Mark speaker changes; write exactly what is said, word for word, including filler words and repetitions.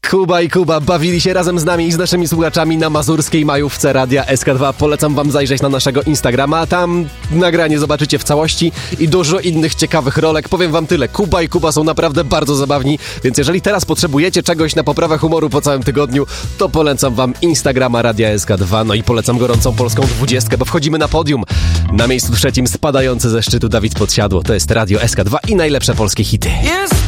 Speaker 1: Kuba i Kuba bawili się razem z nami i z naszymi słuchaczami na mazurskiej majówce Radia S K dwa. Polecam wam zajrzeć na naszego Instagrama, tam nagranie zobaczycie w całości i dużo innych ciekawych rolek. Powiem wam tyle, Kuba i Kuba są naprawdę bardzo zabawni, więc jeżeli teraz potrzebujecie czegoś na poprawę humoru po całym tygodniu, to polecam wam Instagrama Radia S K dwa, no i polecam gorącą polską dwudziestkę, bo wchodzimy na podium. Na miejscu trzecim spadający ze szczytu Dawid Podsiadło. To jest Radio S K dwa i najlepsze polskie hity.
Speaker 2: Jest